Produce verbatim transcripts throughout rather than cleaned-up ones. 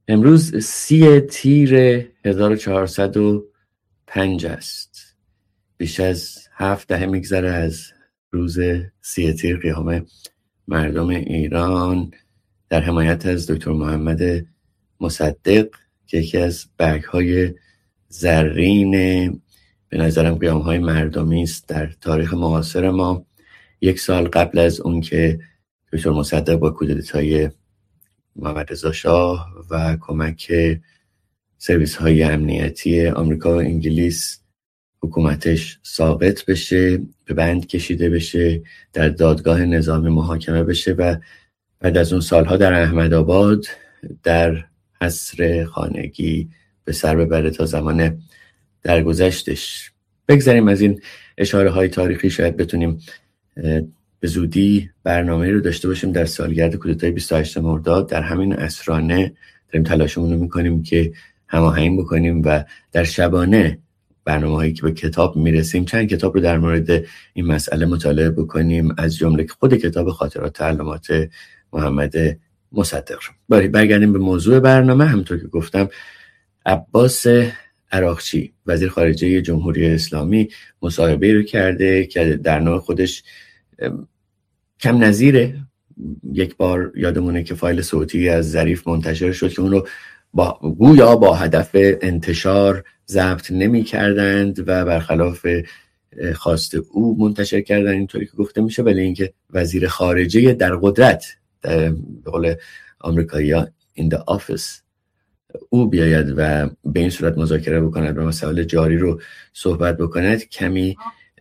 امروز سی تیر هزار و چهارصد و پنج است. بیش از هفت دهه میگذره از روز سی تیر قیام مردم ایران در حمایت از دکتر محمد مصدق که یکی از برگ‌های زرین به نظرم قیام‌های مردمی است در تاریخ معاصر ما. یک سال قبل از اون که دکتر مصدق با کودتای محمد رضا شاه و کمک سرویس‌های امنیتی آمریکا و انگلیس حکومتش ساقط بشه، به بند کشیده بشه، در دادگاه نظامی محاکمه بشه و بعد از اون سالها در احمدآباد در حصر خانگی به سر ببره تا زمان درگذشتش. بگذاریم از این اشاره های تاریخی، شاید بتونیم به زودی برنامه رو داشته باشیم در سالگرد کودتای بیست و هشتم مرداد. در همین عصرانه داریم تلاشمون رو میکنیم که هماهنگ بکنیم و در شبانه برنامه هایی که به کتاب میرسیم چند کتاب رو در مورد این مسئله مطالعه بکنیم، از جمله خود کتاب خاطرات تعلمات محمد مصدق. باری برگردیم به موضوع برنامه. همونطور که گفتم، عباس عراقچی وزیر خارجه جمهوری اسلامی مصاحبه رو کرده که در نوع خودش کم نظیره. یک بار یادمونه که فایل صوتی از ظریف منتشر شد که اون رو با گویا با هدف انتشار ضبط نمی کردند و برخلاف خواست او منتشر کردن، اینطوری که گفته میشه، ولی اینکه وزیر خارجه در قدرت، به قول آمریکایی‌ها in the office، او بیاید و به این صورت مذاکره بکند و مسائل جاری رو صحبت بکند کمی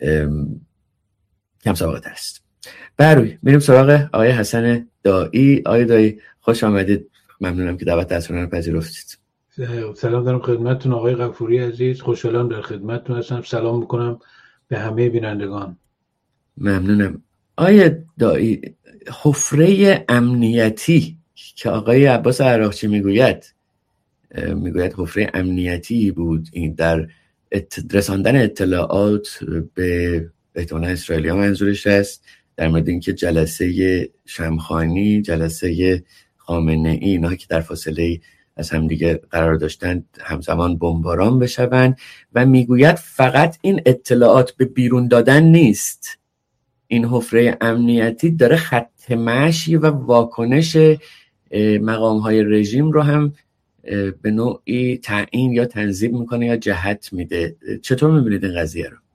کم سابقه است. بروی میریم سراغ آقای حسن دایی. آقای دایی خوش آمدید، ممنونم که دعوت دستورانه رو پذیرفتید. سلام دارم خدمتتون آقای غفوری عزیز، خوشحالم در خدمتتون هستم. سلام میکنم به همه بینندگان. ممنونم. آقای دایی، حفره امنیتی که آقای عباس عراقچی میگوید میگوید حفره امنیتی بود این در رساندن اطلاعات به احتمالاً اسرائیلیا منظورش است، در مورد اینکه جلسه شمخانی، جلسه خامنه ای، اینا که در فاصله از هم دیگه قرار داشتن همزمان بمباران بشوند و میگوید فقط این اطلاعات به بیرون دادن نیست، این حفره امنیتی داره خط مشی و واکنش مقام‌های رژیم رو هم به نوعی تعیین یا تنظیم میکنه یا جهت میده. چطور میبینید این قضیه رو؟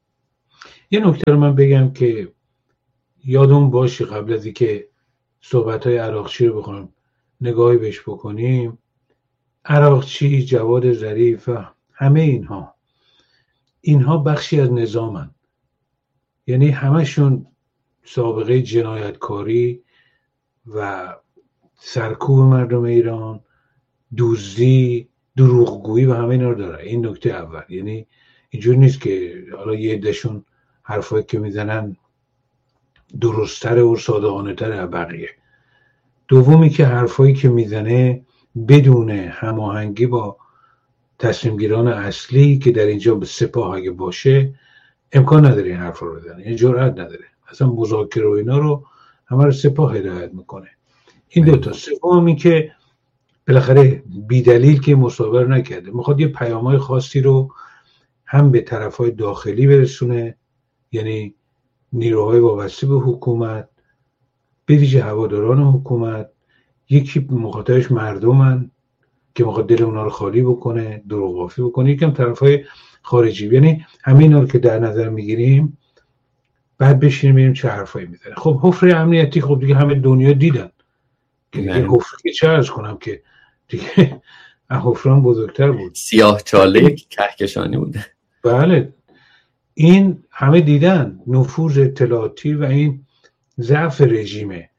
یه نکته رو من بگم که یادمون باشه قبل از اینکه صحبت‌های عراقچی رو بخونم نگاهی بهش بکنیم. عراقچی، جواد ظریف و همه اینها اینها بخشی از نظامن، یعنی همشون سابقه جنایتکاری و سرکوب مردم ایران، دزدی، دروغگویی و همه اینا رو داره. این نکته اول. یعنی اینجور نیست که حالا یه عده‌شون حرفایی که میزنن درست‌تره و صادقانه‌تره از بقیه. دومی که حرفایی که میزنه بدون هماهنگی با تصمیم گیران اصلی که در اینجا به سپاه اگه باشه امکان نداره این حرف رو بزنه، این جرأت نداره. اصلا مذاکره و اینا رو همه رو سپاه هدایت میکنه. این دو تا. سومی که بالاخره بی دلیل که مصاحبه نکرده، میخواد یه پیام‌های خاصی رو هم به طرف‌های داخلی برسونه، یعنی نیروهای وابسته به حکومت، به ویژه هواداران حکومت. یکی مخاطبش مردمن که میخواد دل اونا رو خالی بکنه، دروغ‌بافی بکنه. یکم طرف‌های خارجی. یعنی همه اینا رو که در نظر میگیریم بعد بشینیم ببینیم چه حرفایی میزنه. خب حفره امنیتی، خب دیگه همه دنیا دیدن که دیگه حفره چه عرض کنم که دیگه حفران بزرگتر بود، سیاه چاله کهکشانی بوده. بله، این همه دیدن نفوذ اطلاعاتی و این ضعف رژیمه.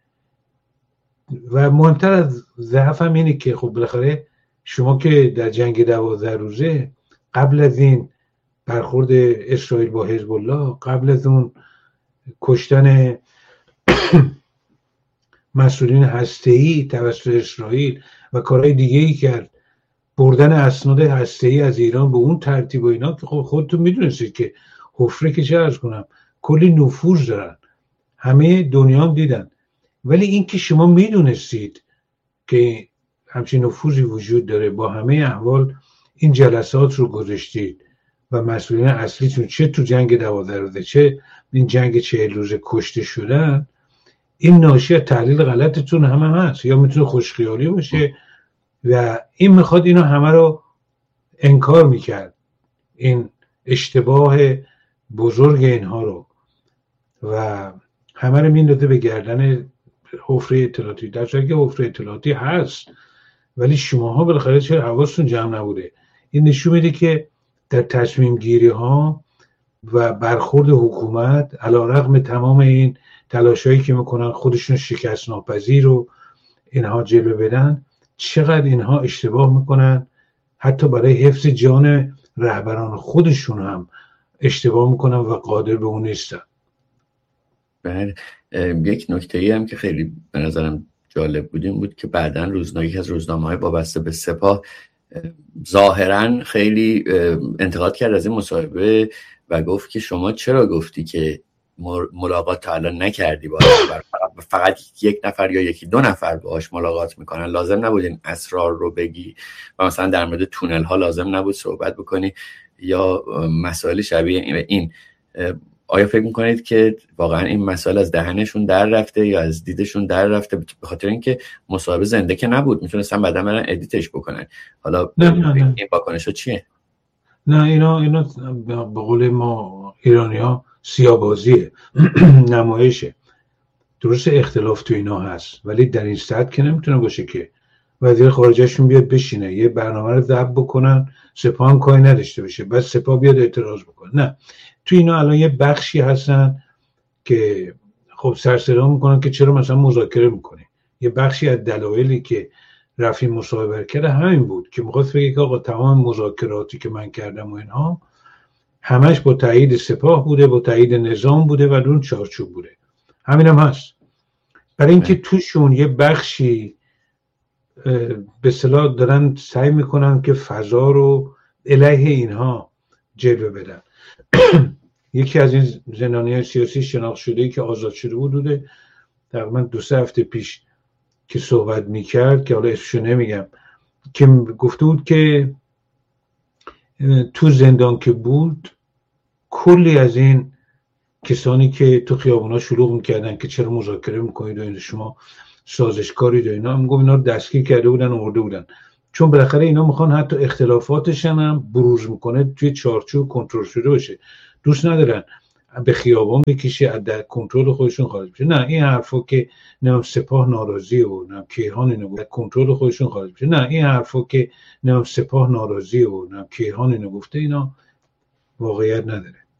و مهمتر از ضعف هم اینه که خب بالاخره شما که در جنگ دوازده روزه قبل از این برخورد اسرائیل با حزب الله، قبل از اون کشتن مسئولین هسته‌ای توسط اسرائیل و کارهای دیگه‌ای کرد، بردن اسناد هسته‌ای از ایران به اون ترتیب و اینا، که خب خودتون میدونستید که حفره که چه عرض کنم کلی نفوذ دارن، همه دنیا هم دیدن. ولی این که شما میدونستید که همچین نفوذی وجود داره، با همه احوال این جلسات رو گذاشتید و مسئولین اصلیتون چه تو جنگ دوازده روزه چه این جنگ چهل روزه کشته شدن، این ناشی از تحلیل غلطتون همه هست، یا میتونه خوشخیالی باشه و این میخواد اینو همه رو انکار میکرد، این اشتباه بزرگ اینها رو، و همه رو میندازه به گردن حفره اطلاعاتی، در صورتی که حفره اطلاعاتی هست ولی شماها بالاخره چرا حواستون جمع نبوده. این نشون میده که در تصمیم گیری ها و برخورد حکومت علیرغم تمام این تلاشایی که میکنن خودشون شکست ناپذیر رو اینها جلوه بدن، چقدر اینها اشتباه میکنن، حتی برای حفظ جان رهبران خودشون هم اشتباه میکنن و قادر به اون نیستن. بله، یک نکته‌ای هم که خیلی به نظرم جالب بود این بود که بعداً روزنامه یکی از روزنامه‌های وابسته به سپاه ظاهراً خیلی انتقاد کرد از این مصاحبه و گفت که شما چرا گفتی که ملاقات تا الان نکردی با فقط یک نفر یا یکی دو نفر باهاش ملاقات میکنن، لازم نبود این اسرار رو بگی و مثلا در مورد تونل ها لازم نبود صحبت بکنی یا مسائل شبیه این. آیا فکر میکنید که واقعا این مسائل از دهنشون در رفته یا از دیدشون در رفته؟ به خاطر اینکه مصاحبه زنده که نبود، میتونستن بعدا برن ادیتش بکنن. حالا نه نه نه. این واکنشا چیه؟ نه اینا اینا به قول ما ایرانی ها سیاه‌بازیه، نمایشه. درست اختلاف تو اینا هست ولی در این سطح که نمیتونه باشه که وزیر خارجهشون بیاد بشینه یه برنامه رو ضبط بکنن، سپاه هم کاری نداشته باشه، بعد سپاه بیاد اعتراض بکنه. نه، تو اینا الان یه بخشی هستن که خب سرصدا میکنن که چرا مثلا مذاکره میکنه. یه بخشی از دلایلی که رفی مصاحبه کرده همین بود که میخواست بگه که آقا تمام مذاکراتی که من کردم و اینها همش با تایید سپاه بوده، با تایید نظام بوده و اون چارچوب بوده. همین هم هست. برای اینکه توشون یه بخشی به اصطلاح دارن سعی میکنن که فضا رو علیه اینها جلوه بدن. یکی از این زندانیان سیاسی شناخت شده‌ای که آزاد شده بود بوده تقریبا دو سه هفته پیش که صحبت میکرد که حالا اسمشو نمیگم، که گفته بود که تو زندان که بود کلی از این کسانی که تو خیابونا شلوغ میکردن که چرا مذاکره میکنید و این شما سازشکاری دو اینا، میگم اینا رو دستگیر کرده بودن و آورده بودن، چون بالاخره اینا میخوان حتی اختلافاتشون هم بروز میکنه توی چارچوب کنترل شده باشه. دوست ندارن به خیابان بکشه از در کنترل خودشون خارج بشه. نه این حرفا که نام سپاه ناراضی و نام کیهان اینو گفته کنترل خودشون خارج بشه، نه این حرفا که نام سپاه ناراضی و نام کیهان اینو گفته، اینا واقعیت نداره.